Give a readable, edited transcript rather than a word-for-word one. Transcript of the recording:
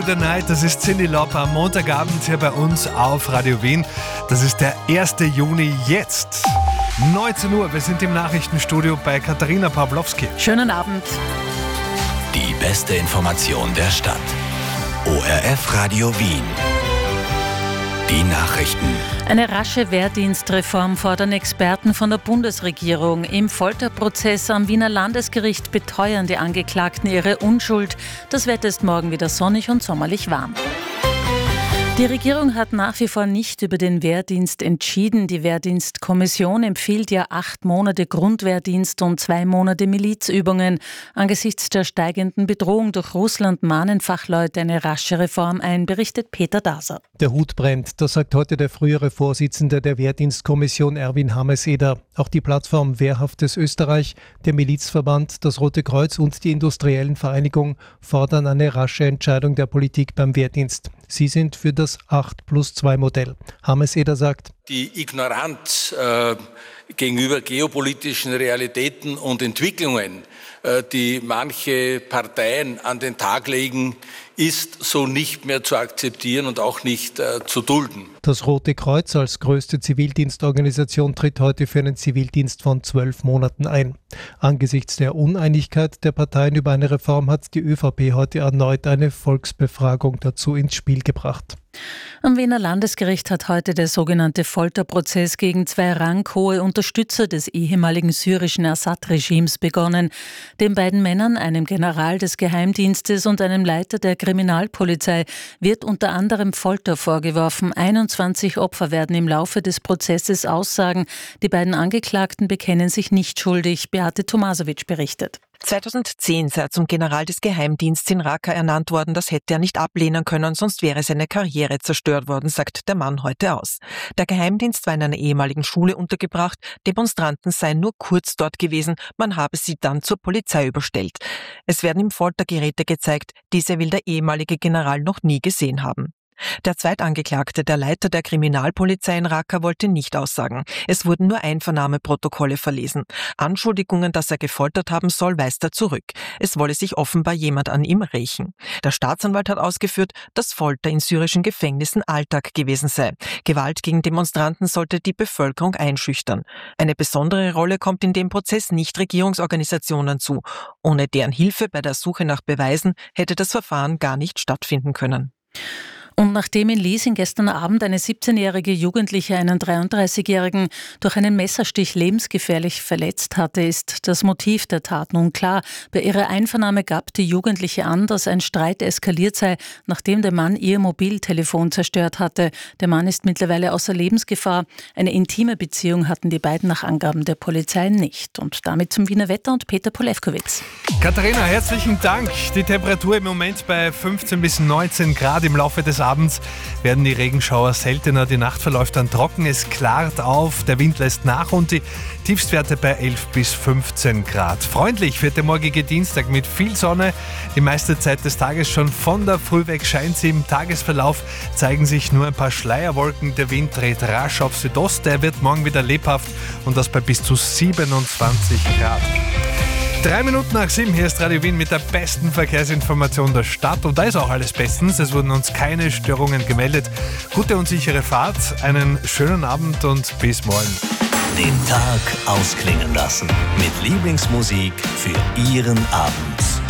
the Night, das ist Cyndi Lauper am Montagabend hier bei uns auf Radio Wien. Das ist der 1. Juni jetzt. 19 Uhr, wir sind im Nachrichtenstudio bei Katharina Pawlowski. Schönen Abend. Die beste Information der Stadt. ORF Radio Wien. Die Nachrichten. Eine rasche Wehrdienstreform fordern Experten von der Bundesregierung. Im Folterprozess am Wiener Landesgericht beteuern die Angeklagten ihre Unschuld. Das Wetter ist morgen wieder sonnig und sommerlich warm. Die Regierung hat nach wie vor nicht über den Wehrdienst entschieden. Die Wehrdienstkommission empfiehlt ja 8 Monate Grundwehrdienst und 2 Monate Milizübungen. Angesichts der steigenden Bedrohung durch Russland mahnen Fachleute eine rasche Reform ein, berichtet Peter Daser. Der Hut brennt, das sagt heute der frühere Vorsitzende der Wehrdienstkommission Erwin Hammes-Eder. Auch die Plattform Wehrhaftes Österreich, der Milizverband, das Rote Kreuz und die Industriellen Vereinigung fordern eine rasche Entscheidung der Politik beim Wehrdienst. Sie sind für das 8+2-Modell. Hammes-Eder sagt: Die Ignoranz gegenüber geopolitischen Realitäten und Entwicklungen, die manche Parteien an den Tag legen, ist so nicht mehr zu akzeptieren und auch nicht zu dulden. Das Rote Kreuz als größte Zivildienstorganisation tritt heute für einen Zivildienst von 12 Monaten ein. Angesichts der Uneinigkeit der Parteien über eine Reform hat die ÖVP heute erneut eine Volksbefragung dazu ins Spiel gebracht. Am Wiener Landesgericht hat heute der sogenannte Folterprozess gegen 2 ranghohe Unterstützer des ehemaligen syrischen Assad-Regimes begonnen. Den beiden Männern, einem General des Geheimdienstes und einem Leiter der Kriminalpolizei, wird unter anderem Folter vorgeworfen. 21 Opfer werden im Laufe des Prozesses aussagen. Die beiden Angeklagten bekennen sich nicht schuldig. Beate Tomasovic berichtet. 2010 sei er zum General des Geheimdienstes in Raqqa ernannt worden. Das hätte er nicht ablehnen können, sonst wäre seine Karriere zerstört worden, sagt der Mann heute aus. Der Geheimdienst war in einer ehemaligen Schule untergebracht. Demonstranten seien nur kurz dort gewesen. Man habe sie dann zur Polizei überstellt. Es werden ihm Foltergeräte gezeigt. Diese will der ehemalige General noch nie gesehen haben. Der Zweitangeklagte, der Leiter der Kriminalpolizei in Raqqa, wollte nicht aussagen. Es wurden nur Einvernahmeprotokolle verlesen. Anschuldigungen, dass er gefoltert haben soll, weist er zurück. Es wolle sich offenbar jemand an ihm rächen. Der Staatsanwalt hat ausgeführt, dass Folter in syrischen Gefängnissen Alltag gewesen sei. Gewalt gegen Demonstranten sollte die Bevölkerung einschüchtern. Eine besondere Rolle kommt in dem Prozess Nichtregierungsorganisationen zu. Ohne deren Hilfe bei der Suche nach Beweisen hätte das Verfahren gar nicht stattfinden können. Und nachdem in Liesing gestern Abend eine 17-jährige Jugendliche einen 33-jährigen durch einen Messerstich lebensgefährlich verletzt hatte, ist das Motiv der Tat nun klar. Bei ihrer Einvernahme gab die Jugendliche an, dass ein Streit eskaliert sei, nachdem der Mann ihr Mobiltelefon zerstört hatte. Der Mann ist mittlerweile außer Lebensgefahr. Eine intime Beziehung hatten die beiden nach Angaben der Polizei nicht. Und damit zum Wiener Wetter und Peter Polewkowitz. Katharina, herzlichen Dank. Die Temperatur im Moment bei 15 bis 19 Grad. Im Laufe des Abends werden die Regenschauer seltener. Die Nacht verläuft dann trocken, es klart auf, der Wind lässt nach und die Tiefstwerte bei 11 bis 15 Grad. Freundlich wird der morgige Dienstag mit viel Sonne. Die meiste Zeit des Tages schon von der Früh weg scheint sie. Im Tagesverlauf zeigen sich nur ein paar Schleierwolken. Der Wind dreht rasch auf Südost. Er wird morgen wieder lebhaft und das bei bis zu 27 Grad. 3 Minuten nach 7, hier ist Radio Wien mit der besten Verkehrsinformation der Stadt. Und da ist auch alles bestens. Es wurden uns keine Störungen gemeldet. Gute und sichere Fahrt, einen schönen Abend und bis morgen. Den Tag ausklingen lassen mit Lieblingsmusik für Ihren Abend.